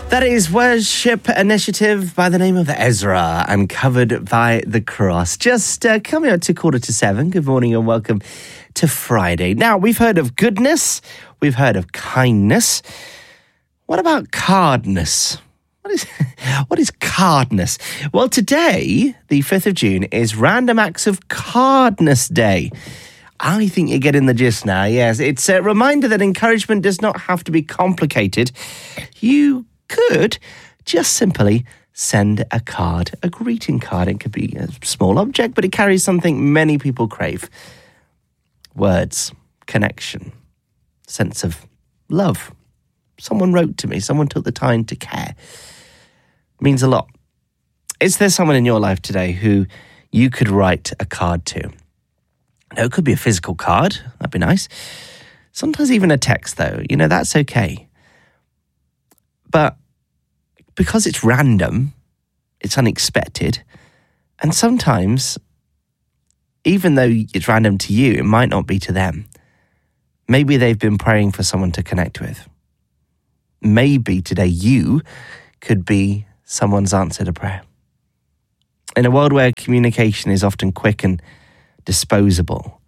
That is Worship Initiative by the name of Ezra. I'm covered by the cross. Just coming up to 6:45. Good morning and welcome to Friday. Now, we've heard of goodness. We've heard of kindness. What about cardness? What is cardness? Well, today, the 5th of June, is Random Acts of Cardness Day. I think you're getting the gist now, yes. It's a reminder that encouragement does not have to be complicated. You could just simply send a card, a greeting card. It could be a small object, but it carries something many people crave. Words, connection, sense of love. Someone wrote to me, someone took the time to care. Means a lot. Is there someone in your life today who you could write a card to? No, it could be a physical card. That'd be nice. Sometimes even a text, though. You know, that's okay. But because it's random, it's unexpected, and sometimes, even though it's random to you, it might not be to them. Maybe they've been praying for someone to connect with. Maybe today you could be someone's answer to prayer. In a world where communication is often quick and disposable,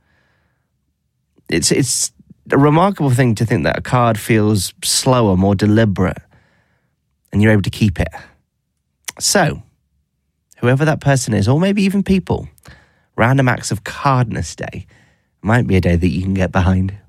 it's a remarkable thing to think that a card feels slower, more deliberate, and you're able to keep it. So, whoever that person is, or maybe even people, Random Acts of Cardness Day might be a day that you can get behind.